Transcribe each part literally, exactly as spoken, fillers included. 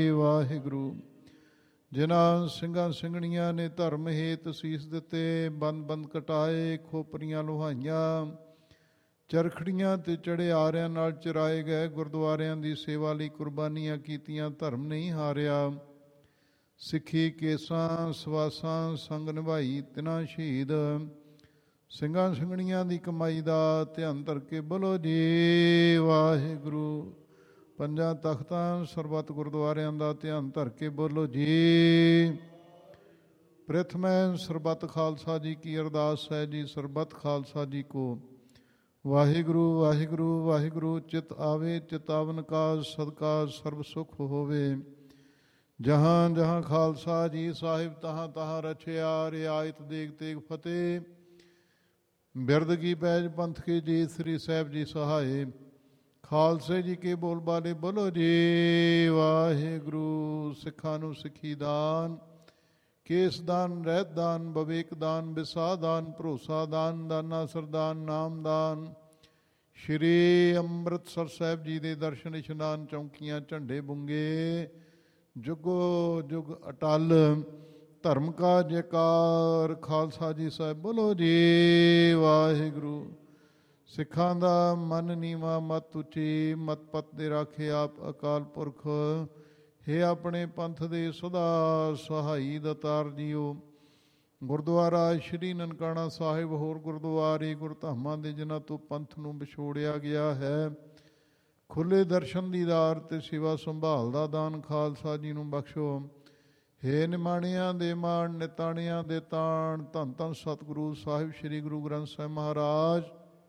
ਵਾਹਿਗੁਰੂ। ਜਿਨ੍ਹਾਂ ਸਿੰਘਾਂ ਸਿੰਘਣੀਆਂ ਨੇ ਧਰਮ ਹੇਤ ਸੀਸ ਦਿੱਤੇ, ਬੰਦ ਬੰਦ ਕਟਾਏ, ਖੋਪਰੀਆਂ ਲੁਹਾਈਆਂ, ਚਰਖੜੀਆਂ ਤੇ ਚੜੇ ਆਰਿਆਂ ਨਾਲ ਚਰਾਏ ਗਏ, ਗੁਰਦੁਆਰਿਆਂ ਦੀ ਸੇਵਾ ਲਈ ਕੁਰਬਾਨੀਆਂ ਕੀਤੀਆਂ, ਧਰਮ ਨਹੀਂ ਹਾਰਿਆ। ਸਿੱਖੀ ਕੇਸਾਂ ਸਵਾਸਾਂ ਸੰਗ ਨਿਭਾਈ ਤਿਨਾਂ ਸ਼ਹੀਦ, ਸਿੰਘਾਂ ਸਿੰਘਣੀਆਂ ਦੀ ਕਮਾਈ ਦਾ ਧਿਆਨ ਧਰ ਕੇ ਬੋਲੋ ਜੀ ਵਾਹਿਗੁਰੂ। ਪੰਜਾਂ ਤਖਤਾਂ ਸਰਬੱਤ ਗੁਰਦੁਆਰਿਆਂ ਦਾ ਧਿਆਨ ਧਰ ਕੇ ਬੋਲੋ ਜੀ। ਪ੍ਰਥਮੈ ਸਰਬੱਤ ਖਾਲਸਾ ਜੀ ਕੀ ਅਰਦਾਸ ਹੈ ਜੀ, ਸਰਬੱਤ ਖਾਲਸਾ ਜੀ ਕੋ ਵਾਹਿਗੁਰੂ ਵਾਹਿਗੁਰੂ ਵਾਹਿਗੁਰੂ। ਚਿਤ ਆਵੇ ਚਿਤਾਵਨ ਕਾ ਸਦਕਾ ਸਰਬ ਸੁਖ ਹੋਵੇ। ਜਹਾਂ ਜਹਾਂ ਖਾਲਸਾ ਜੀ ਸਾਹਿਬ ਤਹਾਂ ਤਹਾਂ ਰਚਿਆ, ਰਿਆਇਤ ਦੇਗ ਤੇਗ ਫਤਿਹ। ਬਿਰਦ ਕੀ ਪੈਜ ਪੰਥ ਕੇ ਜੀ ਸ੍ਰੀ ਸਾਹਿਬ ਜੀ ਸਹਾਏ। ਖਾਲਸੇ ਜੀ ਕੇ ਬੋਲ ਬਾਲੇ ਬੋਲੋ ਜੀ ਵਾਹਿਗੁਰੂ। ਸਿੱਖਾਂ ਨੂੰ ਸਿੱਖੀ ਦਾਨ, ਕੇਸ ਦਾਨ, ਰਹਿਤ ਦਾਨ, ਬਵੇਕ ਦਾਨ, ਵਿਸਾ ਦਾਨ, ਭਰੋਸਾ ਦਾਨ, ਦਾਨਾ ਸਰਦਾਨ, ਨਾਮ ਦਾਨ। ਸ਼੍ਰੀ ਅੰਮ੍ਰਿਤਸਰ ਸਾਹਿਬ ਜੀ ਦੇ ਦਰਸ਼ਨ ਇਸ਼ਨਾਨ, ਚੌਂਕੀਆਂ, ਝੰਡੇ ਬੁੰਗੇ, ਜੁਗੋ ਜੁਗ ਅਟਲ। ਧਰਮ ਕਾ ਜੈਕਾਰ ਖਾਲਸਾ ਜੀ ਸਾਹਿਬ ਬੋਲੋ ਜੀ ਵਾਹਿਗੁਰੂ। ਸਿੱਖਾਂ ਦਾ ਮਨ ਨੀਵਾਂ ਮਤ ਉੱਚੀ, ਮਤ ਪਤ ਦੇ ਰਾਖੇ ਆਪ ਅਕਾਲ ਪੁਰਖ। ਹੇ ਆਪਣੇ ਪੰਥ ਦੇ ਸਦਾ ਸਹਾਈ ਦਾਤਾਰ ਜੀਓ। ਗੁਰਦੁਆਰਾ ਸ਼੍ਰੀ ਨਨਕਾਣਾ ਸਾਹਿਬ, ਹੋਰ ਗੁਰਦੁਆਰੇ ਗੁਰਧਾਮਾਂ ਦੇ ਜਿਨ੍ਹਾਂ ਤੋਂ ਪੰਥ ਨੂੰ ਵਿਛੋੜਿਆ ਗਿਆ ਹੈ, ਖੁੱਲ੍ਹੇ ਦਰਸ਼ਨ ਦੀਦਾਰ ਤੇ ਸੇਵਾ ਸੰਭਾਲ ਦਾ ਦਾਨ ਖਾਲਸਾ ਜੀ ਨੂੰ ਬਖਸ਼ੋ। ਹੇ ਨਿਮਾਣਿਆਂ ਦੇ ਮਾਣ, ਨਿਤਾਣਿਆਂ ਦੇ ਤਾਣ, ਧੰਨ ਧੰਨ ਸਤਿਗੁਰੂ ਸਾਹਿਬ ਸ੍ਰੀ ਗੁਰੂ ਗ੍ਰੰਥ ਸਾਹਿਬ ਮਹਾਰਾਜ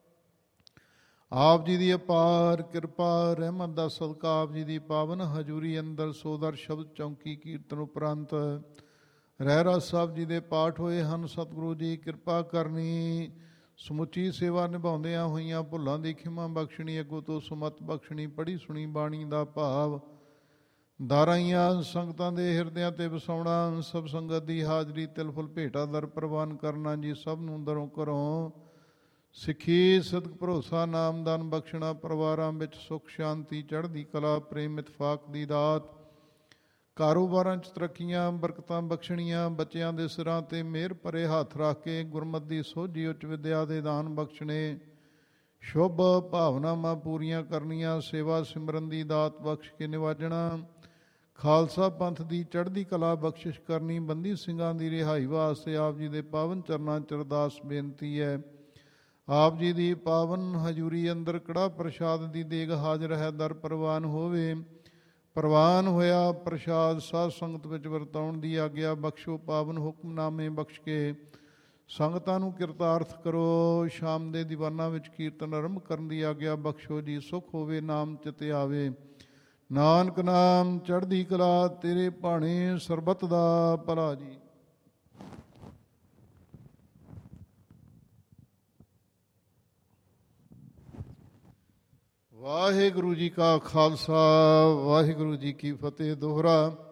ਆਪ ਜੀ ਦੀ ਅਪਾਰ ਕਿਰਪਾ ਰਹਿਮਤ ਦਾ ਸਦਕਾ, ਆਪ ਜੀ ਦੀ ਪਾਵਨ ਹਜ਼ੂਰੀ ਅੰਦਰ ਸੋਦਰ ਸ਼ਬਦ ਚੌਂਕੀ ਕੀਰਤਨ ਉਪਰੰਤ ਰਹਿਰਾਸ ਸਾਹਿਬ ਜੀ ਦੇ ਪਾਠ ਹੋਏ ਹਨ। ਸਤਿਗੁਰੂ ਜੀ ਕਿਰਪਾ ਕਰਨੀ, ਸਮੁੱਚੀ ਸੇਵਾ ਨਿਭਾਉਂਦਿਆਂ ਹੋਈਆਂ ਭੁੱਲਾਂ ਦੀ ਖਿਮਾ ਬਖਸ਼ਣੀ, ਅੱਗੋਂ ਤੋਂ ਸੁਮਤ ਬਖਸ਼ਣੀ। ਪੜ੍ਹੀ ਸੁਣੀ ਬਾਣੀ ਦਾ ਭਾਵ ਦਾਰਾਈਆਂ ਸੰਗਤਾਂ ਦੇ ਹਿਰਦਿਆਂ ਤੇ ਵਸਾਉਣਾ। ਸਭ ਸੰਗਤ ਦੀ ਹਾਜ਼ਰੀ ਤਿਲਫੁਲ ਭੇਟਾ ਦਰ ਪ੍ਰਵਾਨ ਕਰਨਾ ਜੀ। ਸਭ ਨੂੰ ਦਰੋਂ ਘਰੋਂ ਸਿੱਖੀ ਸਦਕ ਭਰੋਸਾ ਨਾਮਦਾਨ ਬਖਸ਼ਣਾ। ਪਰਿਵਾਰਾਂ ਵਿੱਚ ਸੁੱਖ ਸ਼ਾਂਤੀ ਚੜ੍ਹਦੀ ਕਲਾ ਪ੍ਰੇਮ ਇਤਫਾਕ ਦੀ ਦਾਤ। ਕਾਰੋਬਾਰਾਂ 'ਚ ਤਰੱਕੀਆਂ ਬਰਕਤਾਂ ਬਖਸ਼ਣੀਆਂ। ਬੱਚਿਆਂ ਦੇ ਸਿਰਾਂ 'ਤੇ ਮਿਹਰ ਭਰੇ ਹੱਥ ਰੱਖ ਕੇ ਗੁਰਮਤਿ ਦੀ ਸੋਝੀ ਉੱਚ ਵਿਦਿਆ ਦੇ ਦਾਨ ਬਖਸ਼ਣੇ। ਸ਼ੁਭ ਭਾਵਨਾਵਾਂ ਪੂਰੀਆਂ ਕਰਨੀਆਂ। ਸੇਵਾ ਸਿਮਰਨ ਦੀ ਦਾਤ ਬਖਸ਼ ਕੇ ਨਿਵਾਜਣਾ। ਖਾਲਸਾ ਪੰਥ ਦੀ ਚੜ੍ਹਦੀ ਕਲਾ ਬਖਸ਼ਿਸ਼ ਕਰਨੀ। ਬੰਦੀ ਸਿੰਘਾਂ ਦੀ ਰਿਹਾਈ ਵਾਸਤੇ ਆਪ ਜੀ ਦੇ ਪਾਵਨ ਚਰਨਾਂ 'ਚ ਅਰਦਾਸ ਬੇਨਤੀ ਹੈ। ਆਪ ਜੀ ਦੀ ਪਾਵਨ ਹਜ਼ੂਰੀ ਅੰਦਰ ਕੜਾ ਪ੍ਰਸ਼ਾਦ ਦੀ ਦੇਗ ਹਾਜ਼ਰ ਹੈ, ਦਰ ਪ੍ਰਵਾਨ ਹੋਵੇ। ਪ੍ਰਵਾਨ ਹੋਇਆ ਪ੍ਰਸ਼ਾਦ ਸਾਧ ਸੰਗਤ ਵਿੱਚ ਵਰਤਾਉਣ ਦੀ ਆਗਿਆ ਬਖਸ਼ੋ। ਪਾਵਨ ਹੁਕਮਨਾਮੇ ਬਖਸ਼ ਕੇ ਸੰਗਤਾਂ ਨੂੰ ਕਿਰਤਾਰਥ ਕਰੋ। ਸ਼ਾਮ ਦੇ ਦੀਵਾਨਾਂ ਵਿੱਚ ਕੀਰਤਨ ਆਰੰਭ ਕਰਨ ਦੀ ਆਗਿਆ ਬਖਸ਼ੋ ਜੀ। ਸੁਖ ਹੋਵੇ ਨਾਮ ਚਿਤ ਆਵੇ, ਨਾਨਕ ਨਾਮ ਚੜ੍ਹਦੀ ਕਲਾ ਤੇਰੇ ਭਾਣੇ, ਸਰਬੱਤ ਦਾ ਭਲਾ ਜੀ। ਵਾਹਿਗੁਰੂ ਜੀ ਕਾ ਖਾਲਸਾ, ਵਾਹਿਗੁਰੂ ਜੀ ਕੀ ਫਤਿਹ। ਦੋਹਰਾ